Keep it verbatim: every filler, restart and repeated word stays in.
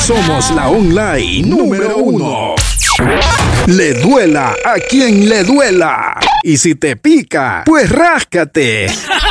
Somos la online número uno. Le duela a quien le duela. Y si te pica, pues ráscate.